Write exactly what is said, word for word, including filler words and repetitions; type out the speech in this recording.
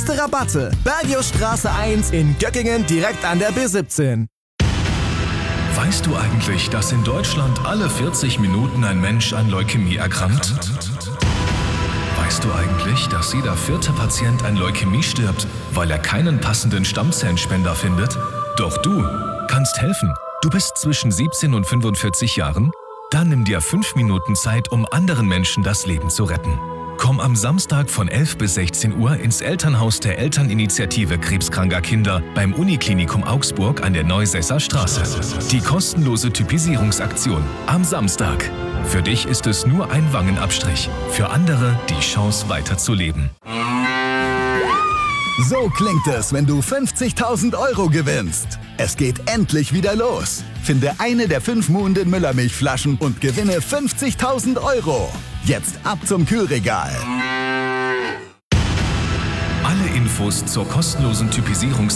beste Rabatte. Bergiusstraße eins in Göttingen direkt an der B siebzehn. Weißt du eigentlich, dass in Deutschland alle vierzig Minuten ein Mensch an Leukämie erkrankt? Weißt du eigentlich, dass jeder vierte Patient an Leukämie stirbt, weil er keinen passenden Stammzellenspender findet? Doch du kannst helfen. Du bist zwischen siebzehn und fünfundvierzig Jahren? Dann nimm dir fünf Minuten Zeit, um anderen Menschen das Leben zu retten. Komm am Samstag von elf bis sechzehn Uhr ins Elternhaus der Elterninitiative krebskranker Kinder beim Uniklinikum Augsburg an der Neusesser Straße. Die kostenlose Typisierungsaktion am Samstag. Für dich ist es nur ein Wangenabstrich, für andere die Chance weiterzuleben. So klingt es, wenn du fünfzigtausend Euro gewinnst. Es geht endlich wieder los. Finde eine der fünf Muhnden Müllermilchflaschen und gewinne fünfzigtausend Euro. Jetzt ab zum Kühlregal. Alle Infos zur kostenlosen Typisierungs